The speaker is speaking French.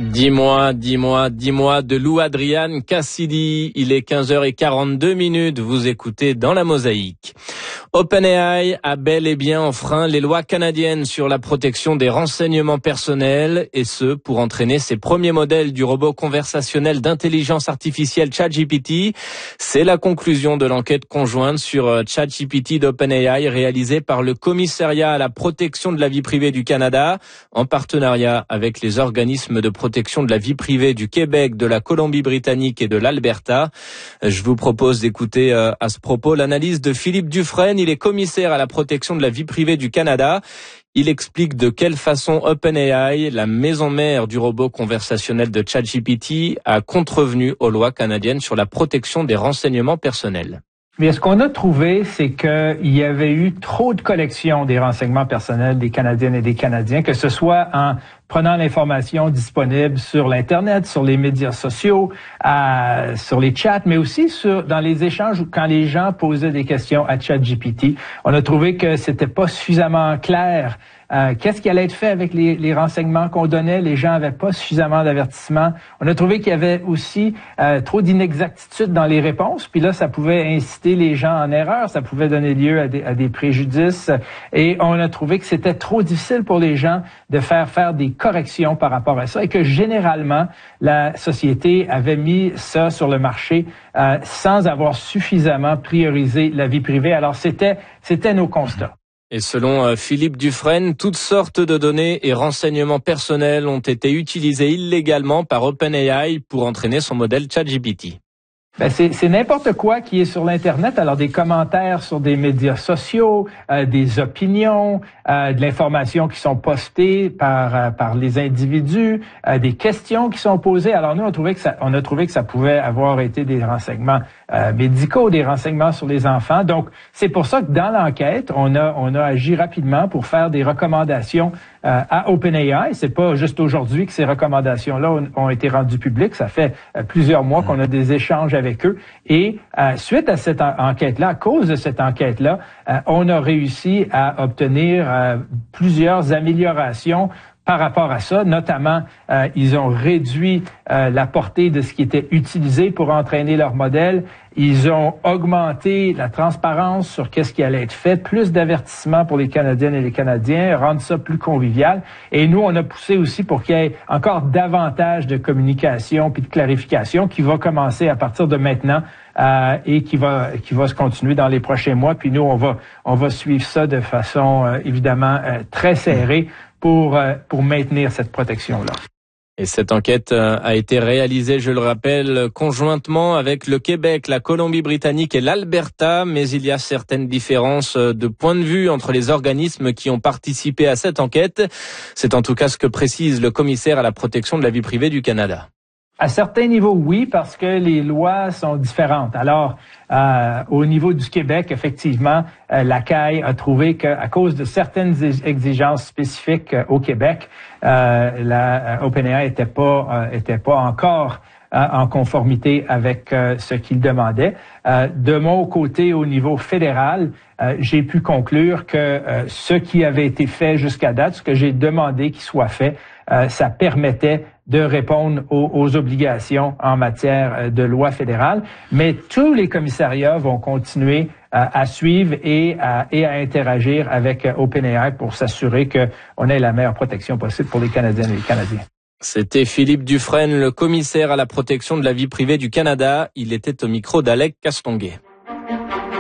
Dis-moi de Lou Adrian Cassidy. Il est 15h42. Vous écoutez Dans la Mosaïque. OpenAI a bel et bien enfreint les lois canadiennes sur la protection des renseignements personnels, et ce, pour entraîner ses premiers modèles du robot conversationnel d'intelligence artificielle ChatGPT. C'est la conclusion de l'enquête conjointe sur ChatGPT d'OpenAI réalisée par le Commissariat à la protection de la vie privée du Canada, en partenariat avec les organismes de protection de la vie privée du Québec, de la Colombie-Britannique et de l'Alberta. Je vous propose d'écouter à ce propos l'analyse de Philippe Dufresne. Il est commissaire à la protection de la vie privée du Canada. Il explique de quelle façon OpenAI, la maison mère du robot conversationnel de ChatGPT, a contrevenu aux lois canadiennes sur la protection des renseignements personnels. Mais ce qu'on a trouvé, c'est qu'il y avait eu trop de collections des renseignements personnels des Canadiennes et des Canadiens, que ce soit en prenant l'information disponible sur l'Internet, sur les médias sociaux, sur les chats, mais aussi dans les échanges quand les gens posaient des questions à ChatGPT. On a trouvé que c'était pas suffisamment clair. Qu'est-ce qui allait être fait avec les renseignements qu'on donnait? Les gens avaient pas suffisamment d'avertissements. On a trouvé qu'il y avait aussi trop d'inexactitudes dans les réponses. Puis là, ça pouvait inciter les gens en erreur. Ça pouvait donner lieu à des préjudices. Et on a trouvé que c'était trop difficile pour les gens de faire des corrections par rapport à ça. Et que généralement, la société avait mis ça sur le marché sans avoir suffisamment priorisé la vie privée. Alors, c'était nos constats. Et selon Philippe Dufresne, toutes sortes de données et renseignements personnels ont été utilisés illégalement par OpenAI pour entraîner son modèle ChatGPT. C'est n'importe quoi qui est sur l'Internet. Alors, des commentaires sur des médias sociaux, des opinions, de l'information qui sont postées par les individus, des questions qui sont posées. Alors, nous, on a trouvé que ça pouvait avoir été des renseignements médicaux, des renseignements sur les enfants. Donc, c'est pour ça que dans l'enquête, on a agi rapidement pour faire des recommandations à OpenAI. C'est pas juste aujourd'hui que ces recommandations-là ont été rendues publiques. Ça fait plusieurs mois qu'on a des échanges avec eux. Et suite à cette enquête-là, à cause de cette enquête-là, on a réussi à obtenir plusieurs améliorations par rapport à ça. Notamment, ils ont réduit la portée de ce qui était utilisé pour entraîner leur modèle. Ils ont augmenté la transparence sur qu'est-ce qui allait être fait, plus d'avertissements pour les Canadiennes et les Canadiens, rendre ça plus convivial. Et nous, on a poussé aussi pour qu'il y ait encore davantage de communication puis de clarification qui va commencer à partir de maintenant et qui va se continuer dans les prochains mois. Puis nous, on va suivre ça de façon évidemment très serrée pour maintenir cette protection-là. Et cette enquête a été réalisée, je le rappelle, conjointement avec le Québec, la Colombie-Britannique et l'Alberta, mais il y a certaines différences de point de vue entre les organismes qui ont participé à cette enquête. C'est en tout cas ce que précise le commissaire à la protection de la vie privée du Canada. À certains niveaux, oui, parce que les lois sont différentes. Alors, au niveau du Québec, effectivement, la CAI a trouvé qu'à cause de certaines exigences spécifiques au Québec, la OpenAI était pas encore en conformité avec ce qu'il demandait. De mon côté, au niveau fédéral, j'ai pu conclure que ce qui avait été fait jusqu'à date, ce que j'ai demandé qu'il soit fait, ça permettait de répondre aux obligations en matière de loi fédérale. Mais tous les commissariats vont continuer à suivre et à interagir avec OpenAI pour s'assurer qu'on ait la meilleure protection possible pour les Canadiennes et les Canadiens. C'était Philippe Dufresne, le commissaire à la protection de la vie privée du Canada. Il était au micro d'Alec Castonguay.